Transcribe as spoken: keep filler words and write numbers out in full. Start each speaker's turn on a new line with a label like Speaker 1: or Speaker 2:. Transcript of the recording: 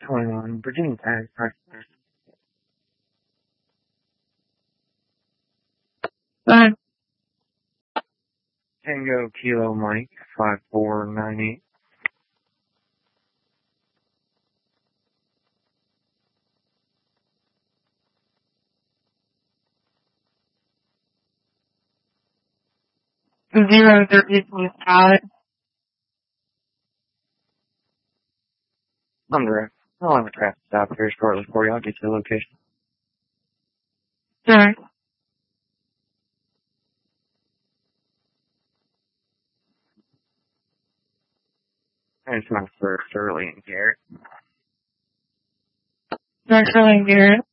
Speaker 1: twenty-one, Virginia Tech, practice.
Speaker 2: Fine.
Speaker 1: Tango Kilo Mike, five four nine eight.
Speaker 2: Zero thirty five.
Speaker 1: I'm direct. I'll have a traffic stop here shortly for you. I'll get you the location.
Speaker 2: Sorry.
Speaker 1: And it's not for Shirley and Garrett.
Speaker 2: Not Shirley and Garrett.